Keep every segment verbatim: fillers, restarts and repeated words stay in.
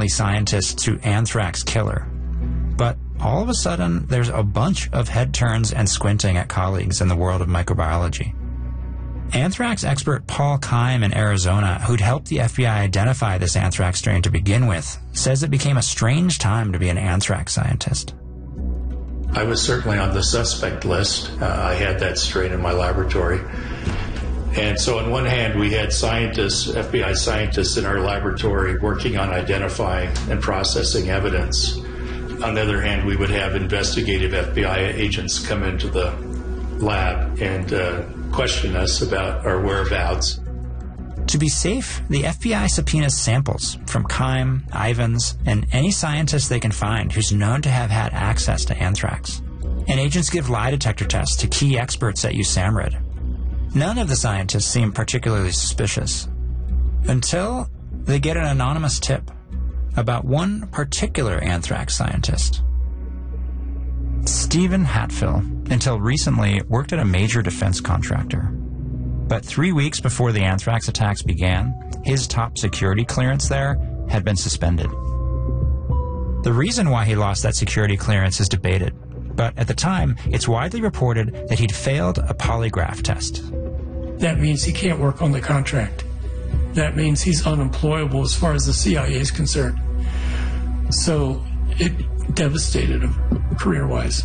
scientist to anthrax killer. But all of a sudden, there's a bunch of head turns and squinting at colleagues in the world of microbiology. Anthrax expert Paul Keim in Arizona, who'd helped the F B I identify this anthrax strain to begin with, says it became a strange time to be an anthrax scientist. I was certainly on the suspect list. Uh, I had that strain in my laboratory. And so on one hand, we had scientists, F B I scientists in our laboratory working on identifying and processing evidence. On the other hand, we would have investigative F B I agents come into the lab and uh, question us about our whereabouts. To be safe, the F B I subpoenas samples from Keim, Ivins, and any scientist they can find who's known to have had access to anthrax. And agents give lie detector tests to key experts at U S A M R I D. None of the scientists seem particularly suspicious, until they get an anonymous tip about one particular anthrax scientist. Stephen Hatfill, until recently, worked at a major defense contractor. But three weeks before the anthrax attacks began, his top security clearance there had been suspended. The reason why he lost that security clearance is debated, but at the time, it's widely reported that he'd failed a polygraph test. That means he can't work on the contract. That means he's unemployable as far as the C I A is concerned. So it devastated him career-wise.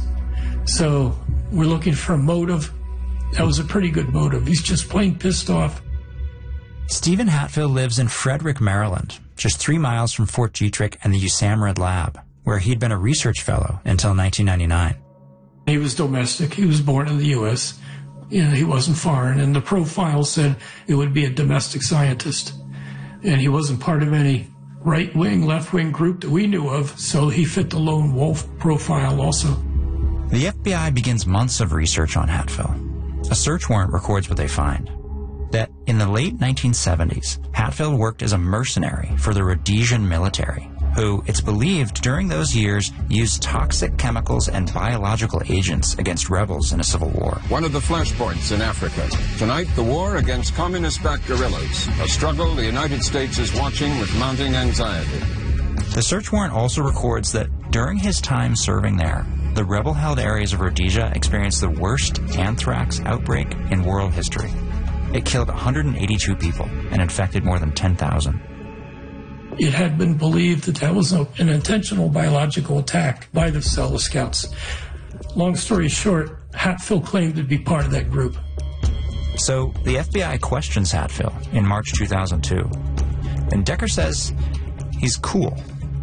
So we're looking for a motive. That was a pretty good motive. He's just plain pissed off. Stephen Hatfill lives in Frederick, Maryland, just three miles from Fort Detrick and the U S A M R I D lab, where he'd been a research fellow until nineteen ninety-nine. He was domestic. He was born in the U S You know, he wasn't foreign, and the profile said it would be a domestic scientist. And he wasn't part of any right-wing, left-wing group that we knew of, so he fit the lone wolf profile also. The F B I begins months of research on Hatfill. A search warrant records what they find. That in the late nineteen seventies, Hatfill worked as a mercenary for the Rhodesian military, who, it's believed, during those years used toxic chemicals and biological agents against rebels in a civil war. One of the flashpoints in Africa. Tonight, the war against communist-backed guerrillas, a struggle the United States is watching with mounting anxiety. The search warrant also records that during his time serving there, the rebel-held areas of Rhodesia experienced the worst anthrax outbreak in world history. It killed one hundred eighty-two people and infected more than ten thousand. It had been believed that that was a, an intentional biological attack by the Selma Scouts. Long story short, Hatfill claimed to be part of that group. So the F B I questions Hatfill in March two thousand two. And Decker says he's cool.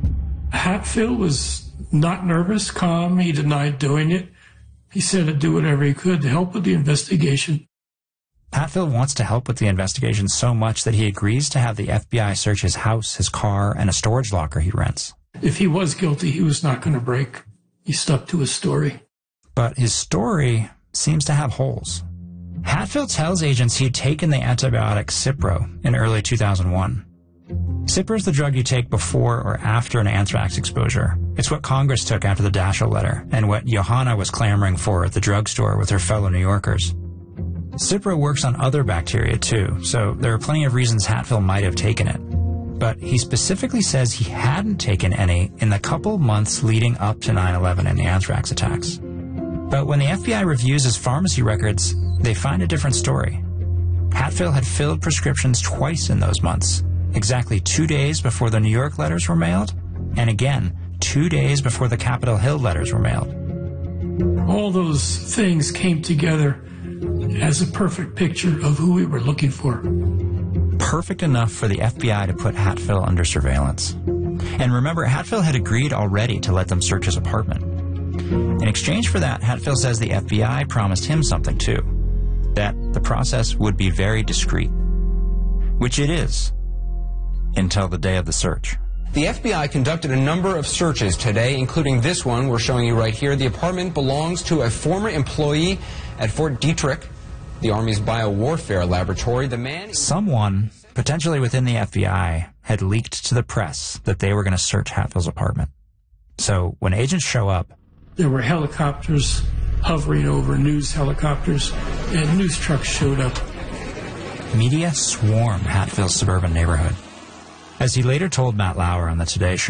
Hatfill was not nervous, calm. He denied doing it. He said he'd do whatever he could to help with the investigation. Hatfill wants to help with the investigation so much that he agrees to have the F B I search his house, his car, and a storage locker he rents. If he was guilty, he was not going to break. He stuck to his story. But his story seems to have holes. Hatfill tells agents he'd taken the antibiotic Cipro in early two thousand one. Cipro is the drug you take before or after an anthrax exposure. It's what Congress took after the Daschle letter, and what Johanna was clamoring for at the drugstore with her fellow New Yorkers. Cipro works on other bacteria too, so there are plenty of reasons Hatfill might have taken it. But he specifically says he hadn't taken any in the couple months leading up to nine eleven and the anthrax attacks. But when the F B I reviews his pharmacy records, they find a different story. Hatfill had filled prescriptions twice in those months, exactly two days before the New York letters were mailed, and again, two days before the Capitol Hill letters were mailed. All those things came together as a perfect picture of who we were looking for. Perfect enough for the F B I to put Hatfill under surveillance. And remember, Hatfill had agreed already to let them search his apartment. In exchange for that, Hatfill says the F B I promised him something too. That the process would be very discreet. Which it is. Until the day of the search. The F B I conducted a number of searches today, including this one we're showing you right here. The apartment belongs to a former employee at Fort Detrick, the Army's biowarfare laboratory. The man... Someone, potentially within the F B I, had leaked to the press that they were going to search Hatfill's apartment. So when agents show up... There were helicopters hovering over, news helicopters, and news trucks showed up. Media swarmed Hatfill's suburban neighborhood. As he later told Matt Lauer on the Today Show,